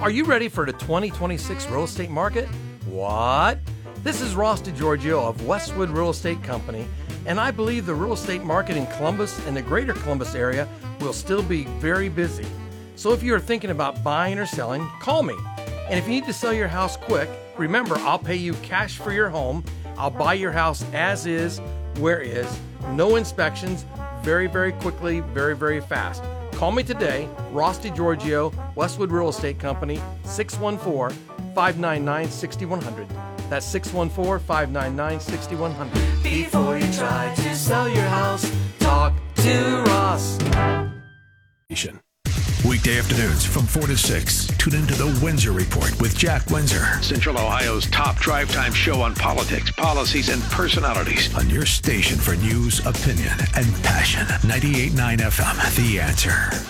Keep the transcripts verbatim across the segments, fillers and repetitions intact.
Are you ready for the twenty twenty-six real estate market? What? This is Ross DiGiorgio of Westwood Real Estate Company, and I believe the real estate market in Columbus and the greater Columbus area will still be very busy. So if you are thinking about buying or selling, call me. And if you need to sell your house quick, remember, I'll pay you cash for your home. I'll buy your house as is, where is, no inspections, very, very quickly, very, very fast. Call me today, Ross DiGiorgio, Westwood Real Estate Company, six one four, five nine nine, six one zero zero. That's six one four, five nine nine, six one zero zero. Before you try to sell your house, talk to Ross. Weekday afternoons from four to six. Tune into the Windsor Report with Jack Windsor. Central Ohio's top drive time show on politics, policies, and personalities. On your station for news, opinion, and passion. ninety-eight point nine F M, The Answer.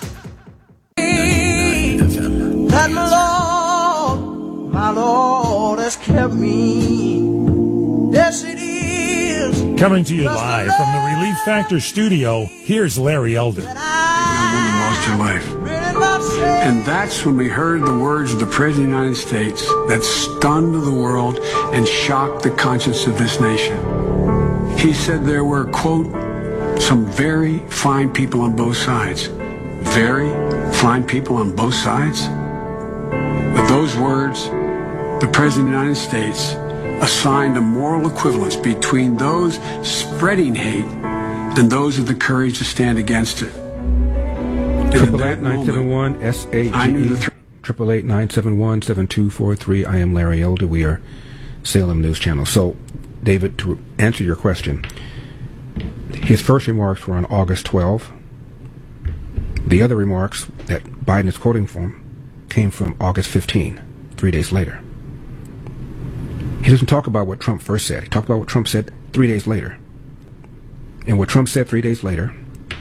That my Lord, my Lord has kept me. Yes, it is. Coming to you live from the Relief Factor studio, here's Larry Elder. You lost your life. And that's when we heard the words of the President of the United States that stunned the world and shocked the conscience of this nation. He said there were, quote, some very fine people on both sides. Very fine people on both sides? With those words, the President of the United States assigned a moral equivalence between those spreading hate and those with the courage to stand against it. Triple eight nine seven one S A G E. Triple eight nine seven one seven two four three. I am Larry Elder. We are Salem News Channel. So, David, to answer your question, his first remarks were on August twelfth. The other remarks that Biden is quoting from came from August fifteenth, three days later. He doesn't talk about what Trump first said. He talked about what Trump said three days later. And what Trump said three days later,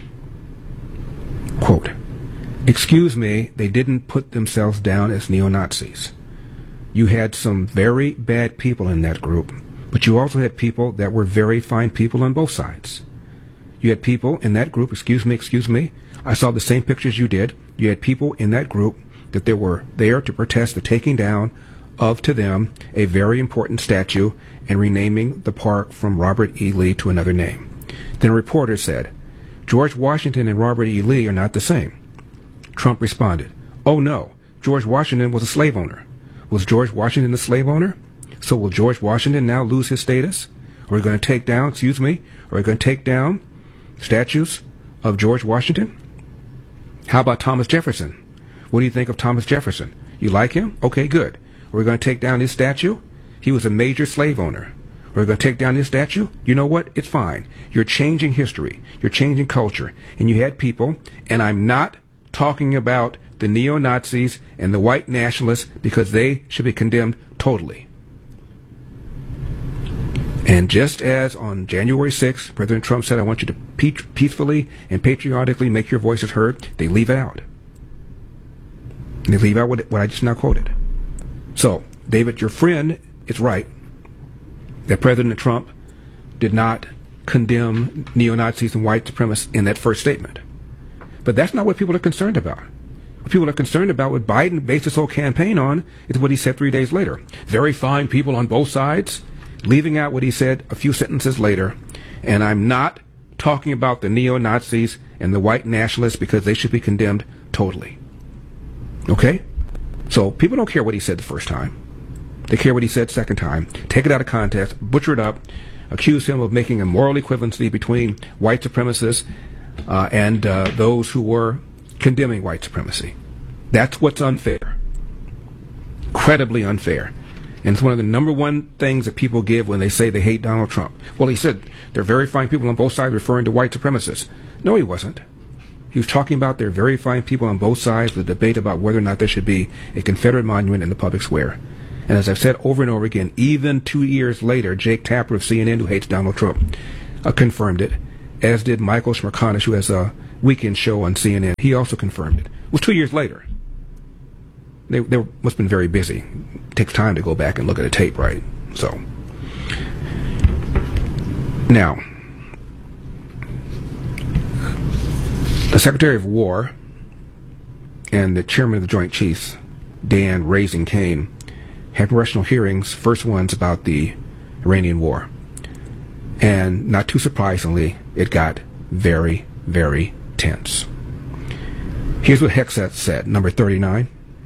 quote, excuse me, they didn't put themselves down as neo-Nazis. You had some very bad people in that group, but you also had people that were very fine people on both sides. You had people in that group, excuse me, excuse me, I saw the same pictures you did. You had people in that group that they were there to protest the taking down of, to them, a very important statue and renaming the park from Robert E. Lee to another name. Then a reporter said, George Washington and Robert E. Lee are not the same. Trump responded, oh no, George Washington was a slave owner. Was George Washington a slave owner? So will George Washington now lose his status? Are we going to take down, excuse me, are we going to take down statues of George Washington? How about Thomas Jefferson? What do you think of Thomas Jefferson? You like him? Okay, good. Are we going to take down his statue? He was a major slave owner. We're going to take down his statue? You know what? It's fine. You're changing history. You're changing culture. And you had people, and I'm not talking about the neo-Nazis and the white nationalists because they should be condemned totally. And just as on January sixth, President Trump said, I want you to pe- peacefully and patriotically make your voices heard, they leave it out. And they leave out what, what I just now quoted. So, David, your friend is right that President Trump did not condemn neo-Nazis and white supremacists in that first statement. But that's not what people are concerned about. What people are concerned about, what Biden based his whole campaign on, is what he said three days later. Very fine people on both sides, leaving out what he said a few sentences later. And I'm not talking about the neo-Nazis and the white nationalists because they should be condemned totally. Okay? So people don't care what he said the first time. They care what he said second time. Take it out of context, butcher it up, accuse him of making a moral equivalency between white supremacists uh, and uh, those who were condemning white supremacy. That's what's unfair. Incredibly unfair. And it's one of the number one things that people give when they say they hate Donald Trump. Well, he said they're very fine people on both sides, referring to white supremacists. No, he wasn't. He was talking about they're very fine people on both sides, the debate about whether or not there should be a Confederate monument in the public square. And as I've said over and over again, even two years later, Jake Tapper of C N N, who hates Donald Trump, uh, confirmed it, as did Michael Smerconish, who has a weekend show on C N N. He also confirmed it. It was two years later. They, they must have been very busy. It takes time to go back and look at a tape, right? So, now, the Secretary of War and the Chairman of the Joint Chiefs Dan Raising Cain, had congressional hearings, first ones about the Iranian war. And not too surprisingly, it got very, very tense. Here's what Hegseth said, number thirty-nine.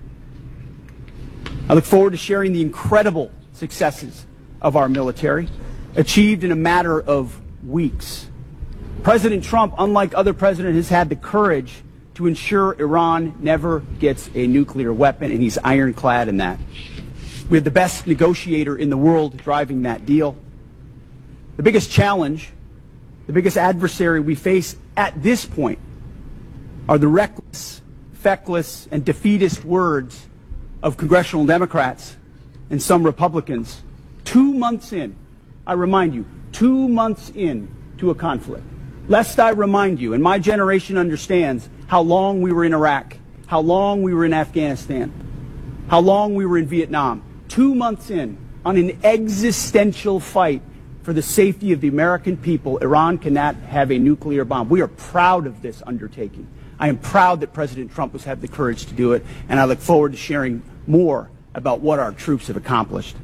I look forward to sharing the incredible successes of our military, achieved in a matter of weeks. President Trump, unlike other presidents, has had the courage to ensure Iran never gets a nuclear weapon, and he's ironclad in that. We have the best negotiator in the world driving that deal. The biggest challenge, the biggest adversary we face at this point are the reckless, feckless, and defeatist words of congressional Democrats and some Republicans two months in, I remind you, two months in to a conflict. Lest I remind you, and my generation understands how long we were in Iraq, how long we were in Afghanistan, how long we were in Vietnam. Two months in on an existential fight for the safety of the American people, Iran cannot have a nuclear bomb. We are proud of this undertaking. I am proud that President Trump has had the courage to do it, and I look forward to sharing more about what our troops have accomplished.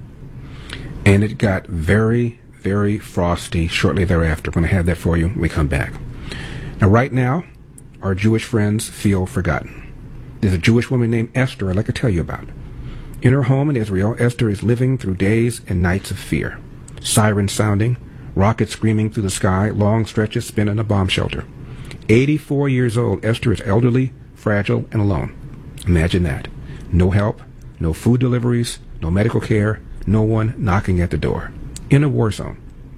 And it got very, very frosty shortly thereafter. I'm going to have that for you when we come back. Now, right now, our Jewish friends feel forgotten. There's a Jewish woman named Esther I'd like to tell you about. In her home in Israel, Esther is living through days and nights of fear. Sirens sounding, rockets screaming through the sky, long stretches spent in a bomb shelter. eighty-four years old, Esther is elderly, fragile, and alone. Imagine that. No help, no food deliveries, no medical care, no one knocking at the door. In a war zone.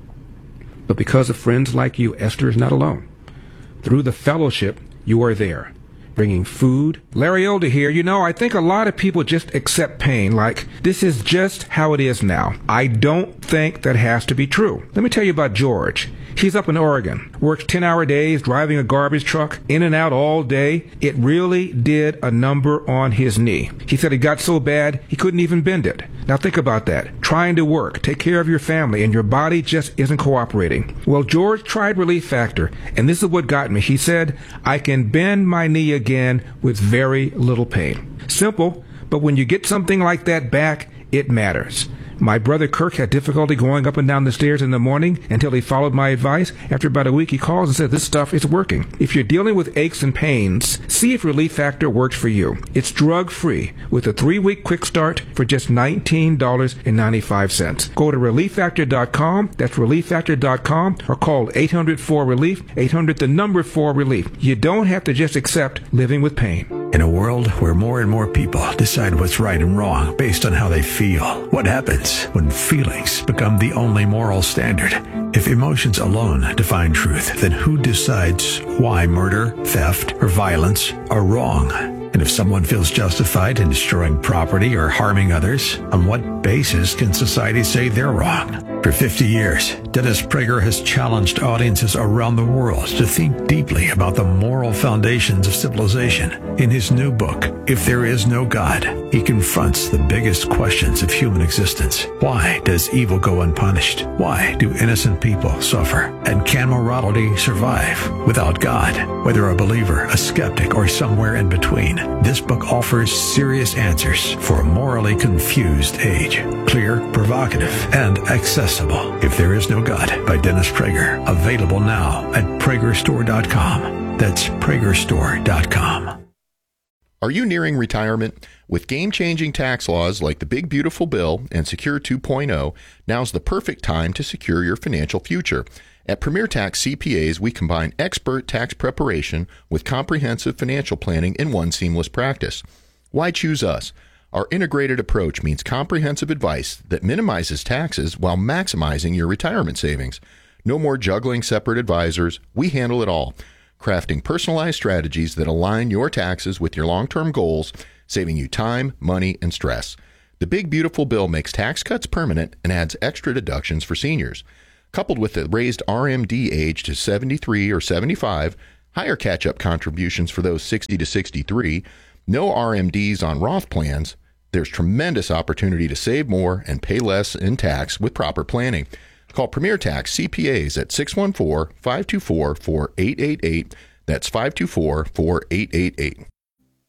But because of friends like you, Esther is not alone. Through the fellowship, you are there, bringing food. Larry Elder here. You know, I think a lot of people just accept pain like, this is just how it is now. I don't think that has to be true. Let me tell you about George. He's up in Oregon, works ten-hour days, driving a garbage truck, in and out all day. It really did a number on his knee. He said it got so bad, he couldn't even bend it. Now think about that. Trying to work, take care of your family, and your body just isn't cooperating. Well, George tried Relief Factor, and this is what got me. He said, I can bend my knee again with very little pain. Simple, but when you get something like that back, it matters. My brother Kirk had difficulty going up and down the stairs in the morning until he followed my advice. After about a week, he calls and says, this stuff is working. If you're dealing with aches and pains, see if Relief Factor works for you. It's drug-free with a three-week quick start for just nineteen dollars and ninety-five cents. Go to relief factor dot com, that's relief factor dot com, or call eight hundred four relief, eight hundred the number four relief. You don't have to just accept living with pain. In a world where more and more people decide what's right and wrong based on how they feel, what happens when feelings become the only moral standard? If emotions alone define truth, then who decides why murder, theft, or violence are wrong? And if someone feels justified in destroying property or harming others, on what basis can society say they're wrong? For fifty years, Dennis Prager has challenged audiences around the world to think deeply about the moral foundations of civilization. In his new book, If There Is No God, he confronts the biggest questions of human existence. Why does evil go unpunished? Why do innocent people suffer? And can morality survive without God? Whether a believer, a skeptic, or somewhere in between, this book offers serious answers for a morally confused age. Clear, provocative, and accessible. If There Is No God by Dennis Prager. Available now at Prager Store dot com. That's Prager Store dot com. Are you nearing retirement? With game-changing tax laws like the Big Beautiful Bill and Secure two point oh, now's the perfect time to secure your financial future. At Premier Tax C P As, we combine expert tax preparation with comprehensive financial planning in one seamless practice. Why choose us? Our integrated approach means comprehensive advice that minimizes taxes while maximizing your retirement savings. No more juggling separate advisors. We handle it all, crafting personalized strategies that align your taxes with your long-term goals, saving you time, money, and stress. The Big Beautiful Bill makes tax cuts permanent and adds extra deductions for seniors. Coupled with the raised R M D age to seventy-three or seventy-five, higher catch-up contributions for those sixty to sixty-three, no R M Ds on Roth plans, there's tremendous opportunity to save more and pay less in tax with proper planning. Call Premier Tax C P As at six one four, five two four, four eight eight eight. That's five two four, four eight eight eight.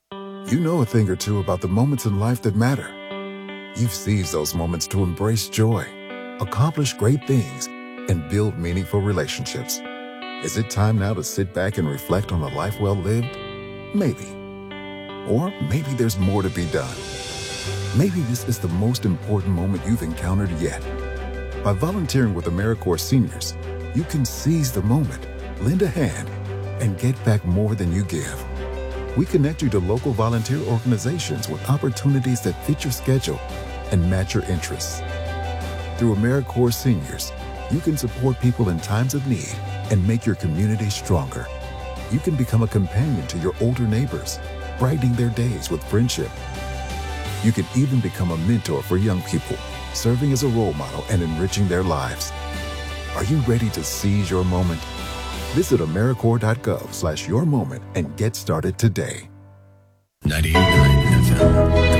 You know a thing or two about the moments in life that matter. You've seized those moments to embrace joy, accomplish great things, and build meaningful relationships. Is it time now to sit back and reflect on a life well lived? Maybe. Or maybe there's more to be done. Maybe this is the most important moment you've encountered yet. By volunteering with AmeriCorps Seniors, you can seize the moment, lend a hand, and get back more than you give. We connect you to local volunteer organizations with opportunities that fit your schedule and match your interests. Through AmeriCorps Seniors, you can support people in times of need and make your community stronger. You can become a companion to your older neighbors, brightening their days with friendship. You can even become a mentor for young people, serving as a role model and enriching their lives. Are you ready to seize your moment? Visit AmeriCorps.gov slash your moment and get started today. ninety-eight point nine F M, The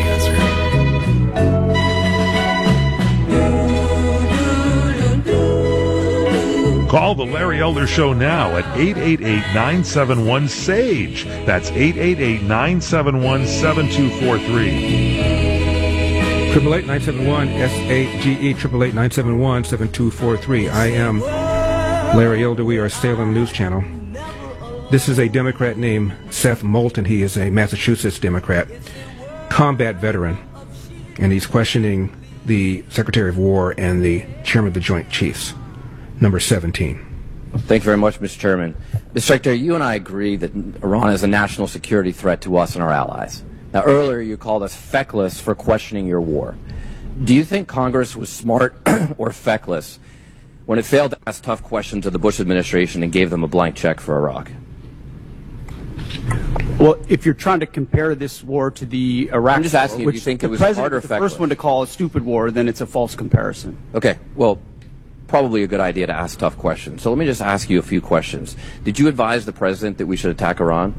Answer. Call the Larry Elder Show now at eight eight eight, nine seven one, S A G E. That's eight eight eight, nine seven one, seven two four three. Triple eight nine seven one S A G E. Triple eight nine seven one seven two four three. I am Larry Elder. We are Salem News Channel. This is a Democrat named Seth Moulton. He is a Massachusetts Democrat, combat veteran, and he's questioning the Secretary of War and the Chairman of the Joint Chiefs. Number seventeen. Thank you very much, Mister Chairman. Mister Secretary, you and I agree that Iran is a national security threat to us and our allies. Now, earlier you called us feckless for questioning your war. Do you think Congress was smart or feckless when it failed to ask tough questions of the Bush administration and gave them a blank check for Iraq? Well, if you're trying to compare this war to the Iraq I'm just asking war, if you think the it was president hard or was the feckless. first one to call a stupid war, then it's a false comparison. Okay, well, probably a good idea to ask tough questions. So let me just ask you a few questions. Did you advise the president that we should attack Iran?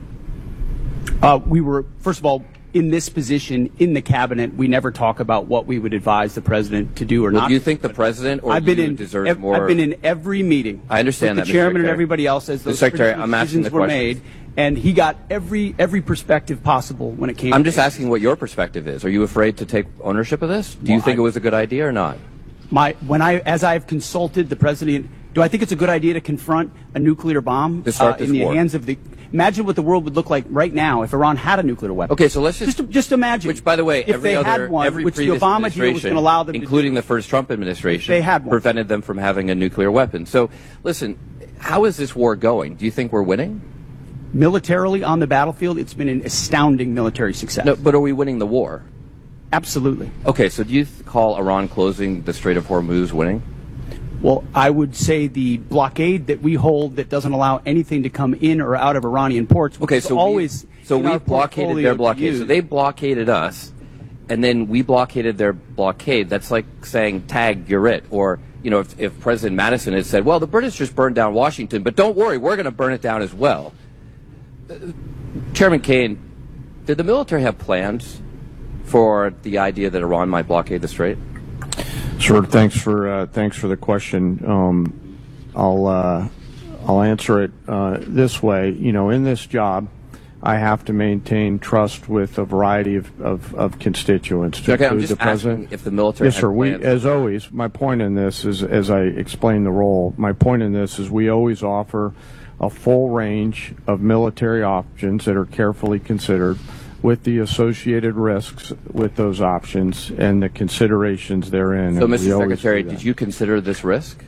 Uh, we were, first of all, in this position in the cabinet, we never talk about what we would advise the president to do or well, not. Do you think the president or I've been you in, deserves ev- more? I've been in every meeting. I understand with that, the chairman Mister and Secretary. everybody else as those Mister Secretary, critical I'm asking decisions the were questions. made, and he got every every perspective possible when it came. I'm to just asking what your perspective is. Are you afraid to take ownership of this? Do you Well, think I- it was a good idea or not? My when I as I have consulted the president, do I think it's a good idea to confront a nuclear bomb To start uh, this in the war. hands of the? Imagine what the world would look like right now if Iran had a nuclear weapon. Okay, so let's just just, just imagine. Which, by the way, if every they other, had one, every which the previous Obama deal was going to allow them to including do. the first Trump administration, They had one. prevented them from having a nuclear weapon. So, listen, how is this war going? Do you think we're winning? Militarily on the battlefield, it's been an astounding military success. No, but are we winning the war? Absolutely. Okay, so do you th- call Iran closing the Strait of Hormuz winning? Well, I would say the blockade that we hold that doesn't allow anything to come in or out of Iranian ports. Okay, is so always we, so in our we blockaded portfolio their to blockade. use. So they blockaded us, and then we blockaded their blockade. That's like saying, "Tag, you're it." Or you know, if, if President Madison had said, "Well, the British just burned down Washington, but don't worry, we're going to burn it down as well." Uh, Chairman Kaine, did the military have plans for the idea that Iran might blockade the strait? Sure. Thanks for uh, thanks for the question. Um, I'll uh, I'll answer it uh, this way. You know, in this job, I have to maintain trust with a variety of, of, of constituents. To Okay, I'm include just the president. asking if the military Yes, had sir. We, plans. as always, my point in this is, as I explain the role, my point in this is we always offer a full range of military options that are carefully considered, with the associated risks with those options and the considerations therein. So, and we Mister always Secretary, do that. did you consider this risk?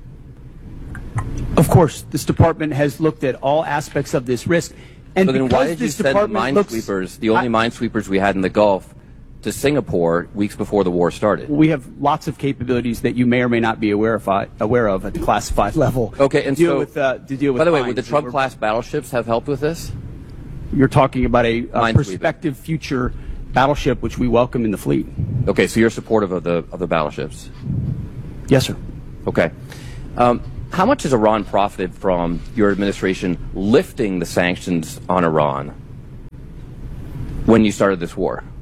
Of course, this department has looked at all aspects of this risk. And so then because why did you this send the department looks, minesweepers, the only I- minesweepers we had in the Gulf, to Singapore weeks before the war started? We have lots of capabilities that you may or may not be aware of, aware of at the classified level. Okay, and to deal so, with, uh, to deal with by the way, would mines. the Trump-class battleships have helped with this? You're talking about a, a Minesweeper. prospective future battleship, which we welcome in the fleet. Okay, so you're supportive of the of the battleships? Yes, sir. Okay. Um, how much has Iran profited from your administration lifting the sanctions on Iran when you started this war?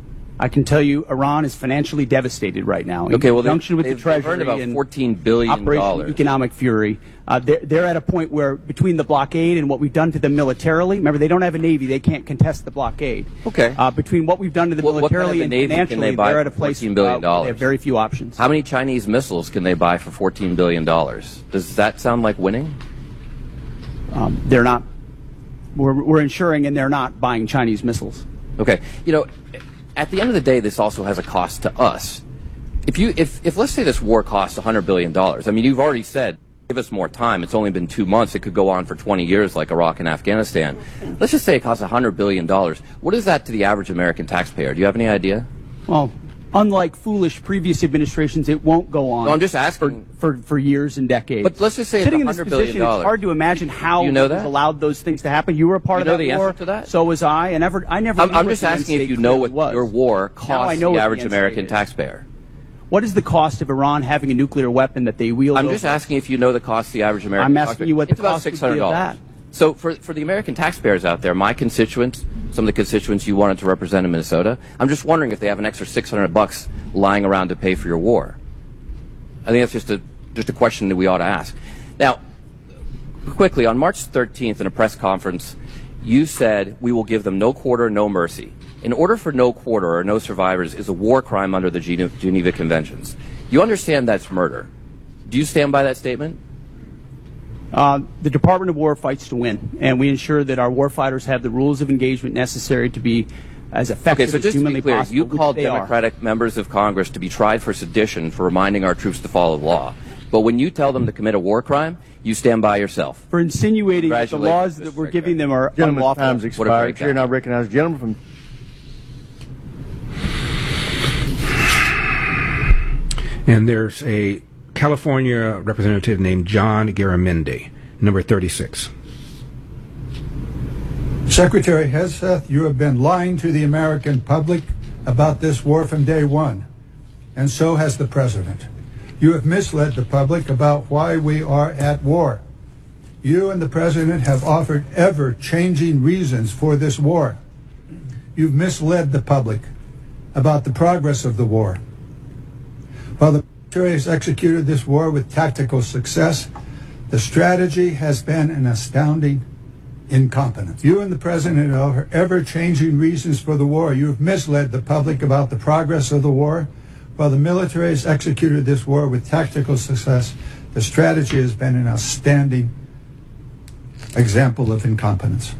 I can tell you Iran is financially devastated right now. In okay, well, conjunction they, with the Treasury earned about and fourteen billion dollars. Operation Economic Fury. Uh, they're, they're at a point where between the blockade and what we've done to them militarily, remember, they don't have a Navy. They can't contest the blockade. Okay. Uh, between what we've done to them Well, militarily what kind of a and Navy financially, can they buy they're at a for place fourteen billion dollars? uh, where they have very few options. How many Chinese missiles can they buy for fourteen billion dollars? Does that sound like winning? Um, they're not. We're, we're ensuring, and they're not buying Chinese missiles. Okay. You know, at the end of the day, this also has a cost to us. If you, if, if let's say this war costs one hundred billion dollars, I mean, you've already said, give us more time. It's only been two months. It could go on for twenty years like Iraq and Afghanistan. Let's just say it costs one hundred billion dollars. What is that to the average American taxpayer? Do you have any idea? Well, unlike foolish previous administrations, it won't go on. No, I'm just asking. For, for, for years and decades. But let's just say Sitting it's in this one hundred billion position, dollars. it's hard to imagine how you know that? we've allowed those things to happen. You were a part you of know that the war. Answer to that? So was I. And ever, I never. I'm, knew I'm what just the end asking if state you know what was. your war Now I costs know the what average the end American state is. taxpayer. What is the cost of Iran having a nuclear weapon that they wield? I'm just over? asking if you know the cost of the average American I'm asking taxpayer. you what the it's about cost would six be hundred of dollars. that. So for for the American taxpayers out there, my constituents, some of the constituents you wanted to represent in Minnesota, I'm just wondering if they have an extra six hundred bucks lying around to pay for your war. I think that's just a just a question that we ought to ask. Now, quickly, on March thirteenth in a press conference, you said we will give them no quarter, no mercy. In order for no quarter or no survivors is a war crime under the Gene- Geneva Conventions. You understand that's murder. Do you stand by that statement? Uh, the Department of War fights to win, and we ensure that our warfighters have the rules of engagement necessary to be as effective Okay, so as just to humanly be clear, possible. you which called they are. Democratic members of Congress to be tried for sedition for reminding our troops to follow the law. But when you tell them to commit a war crime, you stand by yourself. For insinuating that the laws Congratulations, that we're Mister giving them are Gentleman's unlawful. time's What a expired. breakdown. Chair now recognizes the gentleman from. And there's a California representative named John Garamendi, number thirty-six. Secretary Hegseth, you have been lying to the American public about this war from day one, and so has the President. You have misled the public about why we are at war. You and the President have offered ever-changing reasons for this war. You've misled the public about the progress of the war. While the military has executed this war with tactical success, the strategy has been an astounding incompetence. You and the President are ever-changing reasons for the war. You have misled the public about the progress of the war. While the military has executed this war with tactical success, the strategy has been an outstanding example of incompetence.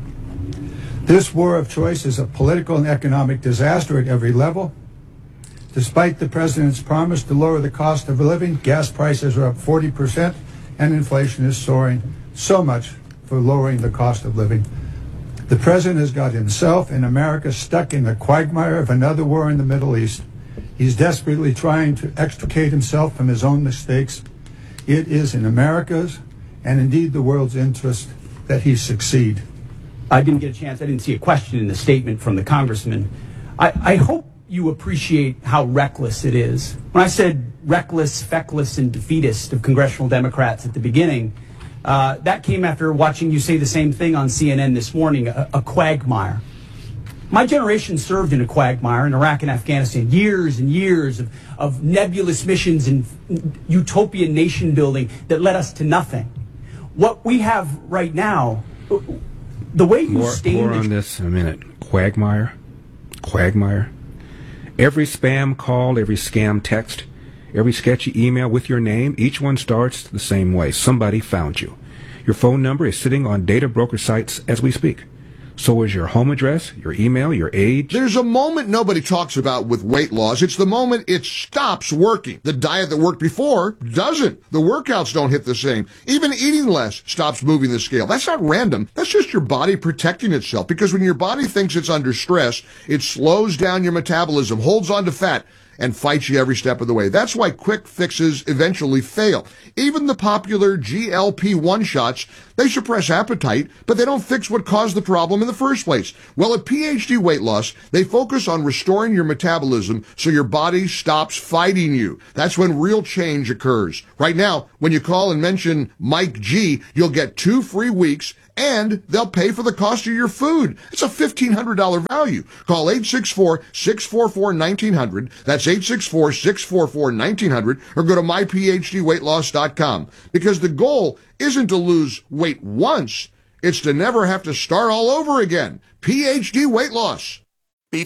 This war of choice is a political and economic disaster at every level. Despite the President's promise to lower the cost of living, gas prices are up forty percent and inflation is soaring so much for lowering the cost of living. The President has got himself and America stuck in the quagmire of another war in the Middle East. He's desperately trying to extricate himself from his own mistakes. It is in America's and indeed the world's interest that he succeed. I didn't get a chance. I didn't see a question in the statement from the congressman. I, I hope you appreciate how reckless it is. When I said reckless, feckless, and defeatist of congressional Democrats at the beginning, uh, that came after watching you say the same thing on C N N this morning, a, a quagmire. My generation served in a quagmire in Iraq and Afghanistan, years and years of, of nebulous missions and utopian nation building that led us to nothing. What we have right now, the way you More, stained more on this in a minute. Quagmire. Quagmire. Every spam call, every scam text, every sketchy email with your name, each one starts the same way. Somebody found you. Your phone number is sitting on data broker sites as we speak. So is your home address, your email, your age. There's a moment nobody talks about with weight loss. It's the moment it stops working. The diet that worked before doesn't. The workouts don't hit the same. Even eating less stops moving the scale. That's not random. That's just your body protecting itself. Because when your body thinks it's under stress, it slows down your metabolism, holds on to fat, and fights you every step of the way. That's why quick fixes eventually fail. Even the popular G L P one shots, they suppress appetite, but they don't fix what caused the problem in the first place. Well, at P H D Weight Loss, they focus on restoring your metabolism so your body stops fighting you. That's when real change occurs. Right now, when you call and mention Mike G, you'll get two free weeks and they'll pay for the cost of your food. It's a fifteen hundred dollars value. Call eight six four, six four four, one nine zero zero. That's eight six four, six four four, one nine zero zero, or go to my p h d weight loss dot com. Because the goal isn't to lose weight once, it's to never have to start all over again. P H D Weight Loss.